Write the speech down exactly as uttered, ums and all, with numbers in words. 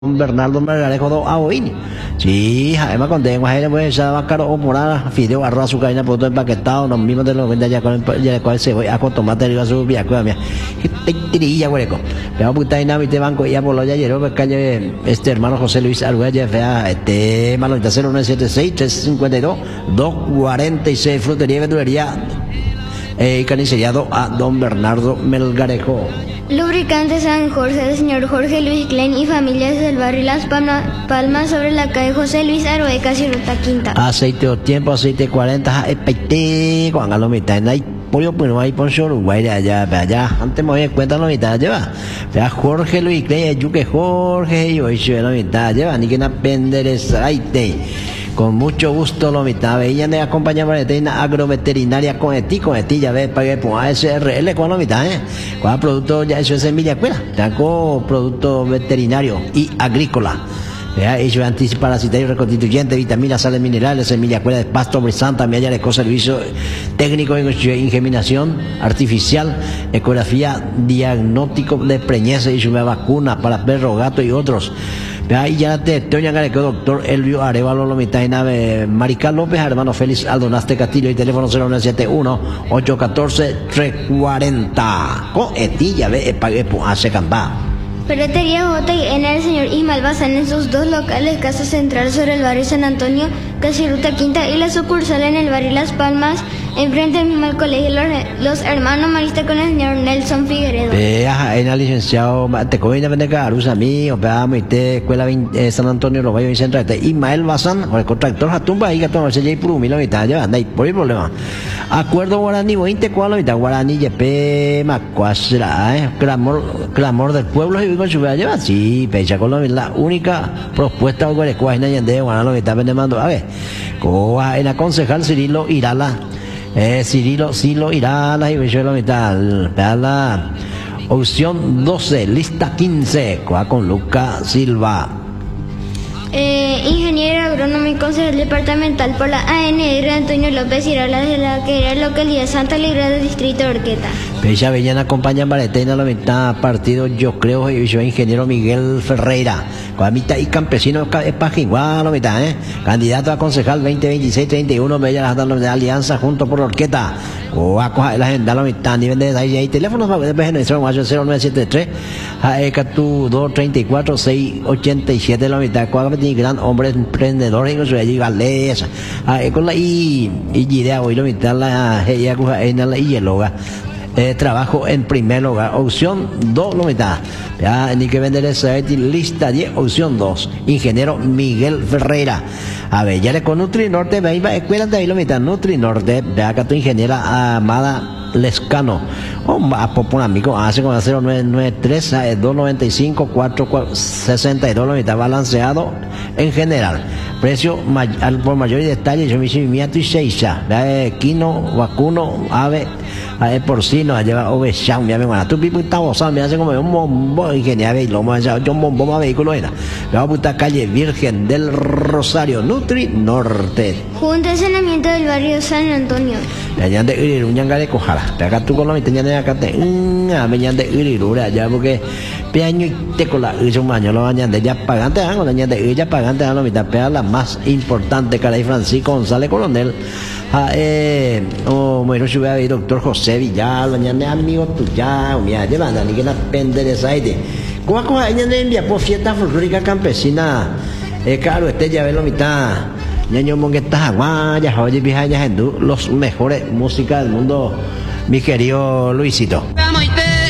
Bernardo Melgarejo do Aboini. Sí, además con tengo ahí pues ya va caro o morada, fideo, arroz, azúcar, y producto empaquetado, los mismos de los vende ya con ya con cebolla, con tomate, y su vía, con mía. Tirilla, hueco. Pero puta y nada, te banco ya por lo ya llegó pues calle este hermano José Luis Arguella, fea, este malita cero nueve siete seis tres cinco dos dos cuatro seis frutería y verdulería eh, carniceriado a don Bernardo Melgarejo. Lubricante San Jorge del señor Jorge Luis Klein y familias del barrio Las Palma, Palmas sobre la calle José Luis Aroeca, Ruta Quinta. Aceite o tiempo, aceite cuarenta, especte, cuando lo mitad, hay pollo, pues no hay poncho Uruguay de allá, de allá, antes me voy a cuenta la mitad, lleva, vea Jorge Luis Klein, yo que Jorge, yo he hecho la mitad, lleva, ni que na penderes aceite. Con mucho gusto lo mitad veían de acompañar a agroveterinaria con eti con eti ya ves pagué por A S R L con lo mitad eh con producto ya eso es semilla escuela con producto veterinario y agrícola ya ello antiparasitario reconstituyente vitaminas sales minerales semilla escuela de pasto brisanta media de co servicio técnico de ingeminación artificial ecografía diagnóstico de preñez y su vacuna para perro gato y otros. Ahí ya te estoy llamando doctor Elvio Arevalo Lomita y nave Marical López, hermano Félix Aldonaste Castillo y teléfono cero nueve siete uno ocho uno cuatro tres cuatro cero. Con etilla ve pagué por hace campá. Ferretería J y N del señor Ismael Bazán en sus dos locales, Casa Central sobre el barrio San Antonio, casi Ruta Quinta, y la sucursal en el barrio Las Palmas, enfrente del mismo colegio Los, los Hermanos Maristas con el señor Nelson Figueredo. Vea, en el licenciado, te comienza a vender carusa mío, veamos, y te escuela eh, San Antonio, los Valles Central, Ismael Bazán, con el contractor Jatumba, ahí que toma se por un milón y tal, ya anda ahí, por el problema. Acuerdo Guaraní, veinte cuadros y tal, Guaraní, Yepe, Macuasra, eh, clamor, clamor del pueblo, y con su vea, lleva, sí, pecha con la única propuesta, o de Cuajina y Ande, Guarano, que está vendiendo, a ver, coa, en la concejal Cirilo Irala. Eh, Cirilo, Silo, Irala y Belluelo Metal. La opción doce, lista quince, con Luca Silva. Eh, ingeniero agrónomo y concejal departamental por la A N R Antonio López Irala de la que era localidad Santa Libre del distrito de Orqueta. Bella Avellana acompaña Baretena la mitad partido yo creo y yo ingeniero Miguel Ferreira con la mitad y campesino es Pajiguá la mitad eh candidato a concejal veinte veintiséis treinta y uno Bella las dan de alianza junto por Orqueta o a coger la agenda la mitad nivel de ahí hay teléfonos de cero nueve siete tres Ecatu dos treinta y cuatro seis ochenta y siete la mitad con el gran hombre emprendedor y con su allí galesa con la y y idea hoy la mitad la ella en la y loga. Eh, trabajo en primer lugar, opción dos, lo mitad. Ya, ni que vender esa lista diez, opción dos. Ingeniero Miguel Ferreira. A ver, ya le con Nutri Norte, ve ahí va, escuela de ahí lo mitad, Nutri Norte, ve acá tu ingeniera Amada Lescano. O a un amigo, hace con cero nueve nueve tres, dos noventa y cinco, cuatro sesenta y dos, lo mitad, balanceado en general. Precio al por mayor detalle, yo me hice mi y seiza, quino, vacuno, ave, ave porcino, lleva ovechán, mi amigo, tú pipo está gozando, me hace como un bombo, ingeniero, y lo más, yo un bombo más vehículo era. Me va a puta calle Virgen del Rosario, Nutri Norte. Junto al saneamiento del barrio San Antonio. Ya ya de ir un de cojara, te acá tú con la mitad de acá te, ah, me ya de ir, ya porque peaño y te con la hizo un año lo bañan de ya pagante, ah, con la de ella pagante a la mitad, pega la más importante, caray Francisco González Coronel. Ah, eh, oh, bueno, yo voy a ver doctor José Villar, mañana amigo tuya, mira, llevando ni que la pende de saide. ¿Cómo coja ella de envía por fiesta folclórica campesina? Eh, claro, este ya ve la mitad. Ñaño monguetas aguayas, oye, viejas, los mejores músicas del mundo, mi querido Luisito.